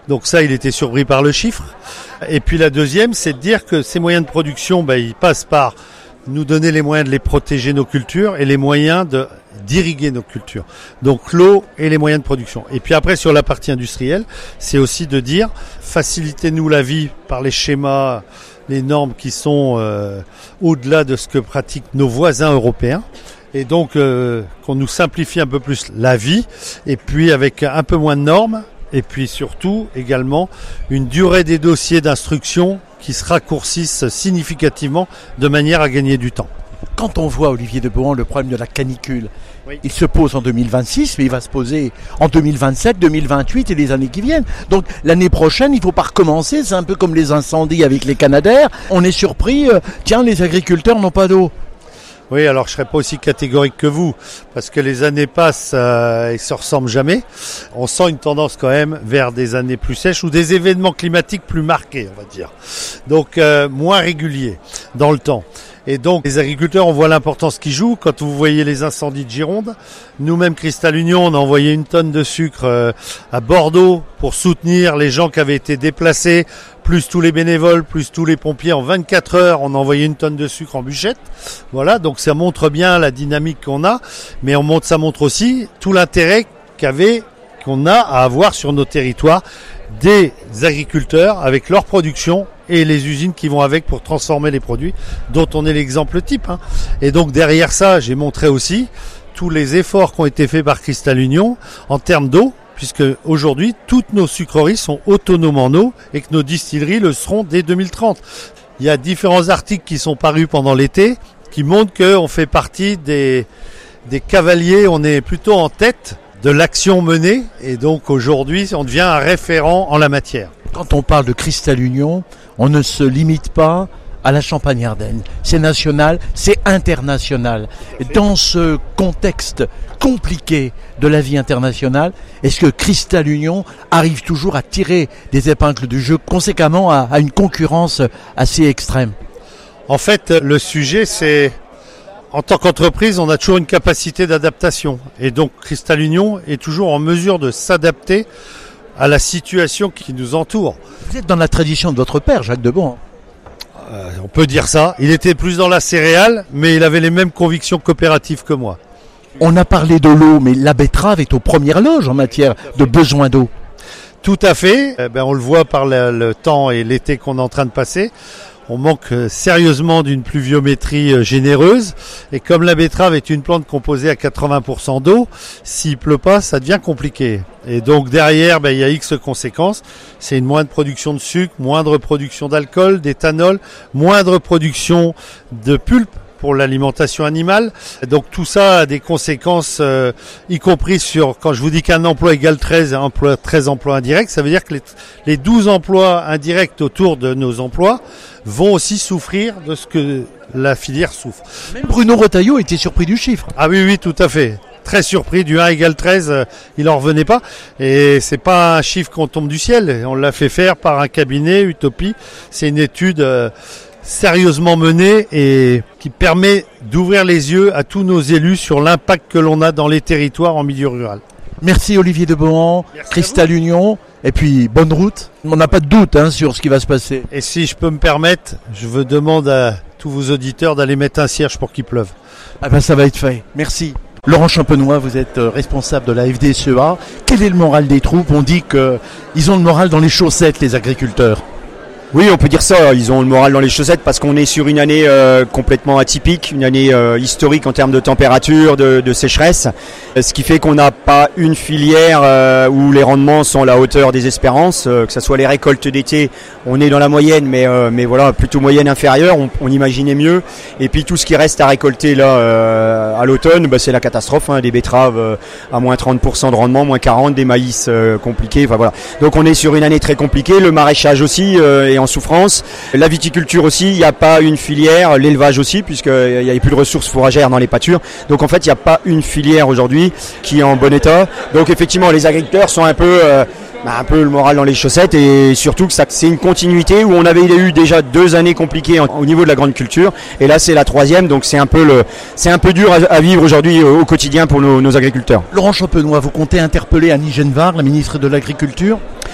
Donc ça, il était surpris par le chiffre. Et puis la deuxième, c'est de dire que ces moyens de production, ils passent par nous donner les moyens de les protéger nos cultures et les moyens d'irriguer nos cultures. Donc l'eau et les moyens de production. Et puis après, sur la partie industrielle, c'est aussi de dire facilitez-nous la vie par les schémas, les normes qui sont au-delà de ce que pratiquent nos voisins européens. Et donc qu'on nous simplifie un peu plus la vie, et puis avec un peu moins de normes, et puis surtout également une durée des dossiers d'instruction qui se raccourcissent significativement de manière à gagner du temps. Quand on voit, Olivier de Bohan, le problème de la canicule, oui. Il se pose en 2026, mais il va se poser en 2027, 2028 et les années qui viennent. Donc l'année prochaine, il ne faut pas recommencer, c'est un peu comme les incendies avec les Canadair. On est surpris, tiens, les agriculteurs n'ont pas d'eau. Oui, alors je serais pas aussi catégorique que vous, parce que les années passent et se ressemblent jamais. On sent une tendance quand même vers des années plus sèches ou des événements climatiques plus marqués, on va dire. Donc moins réguliers dans le temps. Et donc les agriculteurs, on voit l'importance qu'ils jouent. Quand vous voyez les incendies de Gironde, nous-mêmes Cristal Union, on a envoyé une tonne de sucre à Bordeaux pour soutenir les gens qui avaient été déplacés, plus tous les bénévoles, plus tous les pompiers. En 24 heures, on a envoyé une tonne de sucre en bûchette. Voilà, donc ça montre bien la dynamique qu'on a, mais ça montre aussi tout l'intérêt qu'on a à avoir sur nos territoires des agriculteurs avec leur production et les usines qui vont avec pour transformer les produits, dont on est l'exemple type. Et donc derrière ça, j'ai montré aussi tous les efforts qui ont été faits par Cristal Union en termes d'eau, puisque aujourd'hui, toutes nos sucreries sont autonomes en eau et que nos distilleries le seront dès 2030. Il y a différents articles qui sont parus pendant l'été qui montrent qu'on fait partie des cavaliers, on est plutôt en tête de l'action menée et donc aujourd'hui, on devient un référent en la matière. Quand on parle de Cristal Union, on ne se limite pas à la Champagne-Ardenne. C'est national, c'est international. Dans ce contexte compliqué de la vie internationale, est-ce que Cristal Union arrive toujours à tirer des épingles du jeu, conséquemment à une concurrence assez extrême? En fait, le sujet, c'est en tant qu'entreprise, on a toujours une capacité d'adaptation. Et donc, Cristal Union est toujours en mesure de s'adapter à la situation qui nous entoure. Vous êtes dans la tradition de votre père, Jacques de Bohan. On peut dire ça. Il était plus dans la céréale, mais il avait les mêmes convictions coopératives que moi. On a parlé de l'eau, mais la betterave est aux premières loges en matière de besoin d'eau. Tout à fait. On le voit par le temps et l'été qu'on est en train de passer. On manque sérieusement d'une pluviométrie généreuse. Et comme la betterave est une plante composée à 80% d'eau, s'il pleut pas, ça devient compliqué. Et donc derrière, il y a X conséquences. C'est une moindre production de sucre, moindre production d'alcool, d'éthanol, moindre production de pulpe pour l'alimentation animale. Donc tout ça a des conséquences, y compris sur, quand je vous dis qu'un emploi égale 13 emplois indirects, ça veut dire que les 12 emplois indirects autour de nos emplois vont aussi souffrir de ce que la filière souffre. Même Bruno Retailleau était surpris du chiffre. Ah oui, tout à fait. Très surpris, du 1 égale 13, il en revenait pas. Et c'est pas un chiffre qu'on tombe du ciel. On l'a fait faire par un cabinet, Utopie. C'est une étude sérieusement menée et qui permet d'ouvrir les yeux à tous nos élus sur l'impact que l'on a dans les territoires en milieu rural. Merci Olivier de Bohan, Cristal Union, et puis bonne route. On n'a pas de doute sur ce qui va se passer. Et si je peux me permettre, je vous demande à tous vos auditeurs d'aller mettre un cierge pour qu'il pleuve. Ça va être fait. Merci. Laurent Champenois, vous êtes responsable de la FDSEA. Quel est le moral des troupes? On dit qu'ils ont le moral dans les chaussettes, les agriculteurs. Oui, on peut dire ça, ils ont le moral dans les chaussettes parce qu'on est sur une année complètement atypique, une année historique en termes de température, de sécheresse, ce qui fait qu'on n'a pas une filière où les rendements sont à la hauteur des espérances, que ce soit les récoltes d'été, on est dans la moyenne, mais voilà, plutôt moyenne inférieure, on imaginait mieux, et puis tout ce qui reste à récolter là à l'automne, c'est la catastrophe, des betteraves à moins 30% de rendement, moins 40%, des maïs compliqués, enfin voilà. Donc on est sur une année très compliquée, le maraîchage aussi est en souffrance. La viticulture aussi, il n'y a pas une filière, l'élevage aussi, puisqu'il n'y avait plus de ressources fourragères dans les pâtures. Donc en fait, il n'y a pas une filière aujourd'hui qui est en bon état. Donc effectivement, les agriculteurs sont un peu le moral dans les chaussettes et surtout que c'est une continuité où on avait eu déjà 2 années compliquées au niveau de la grande culture et là c'est la 3e, donc c'est un peu dur à vivre aujourd'hui au quotidien pour nos agriculteurs. Laurent Champenois, vous comptez interpeller Annie Genevard, la ministre de l'Agriculture?